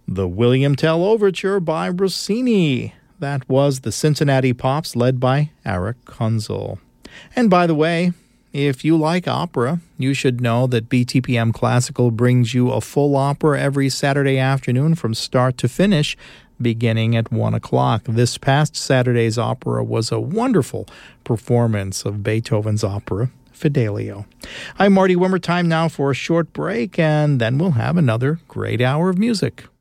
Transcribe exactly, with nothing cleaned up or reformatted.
The William Tell Overture by Rossini. That was the Cincinnati Pops led by Eric Kunzel. And by the way, if you like opera, you should know that B T P M Classical brings you a full opera every Saturday afternoon from start to finish, beginning at one o'clock. This past Saturday's opera was a wonderful performance of Beethoven's opera, Fidelio. I'm Marty Wimmer. Time now for a short break, and then we'll have another great hour of music.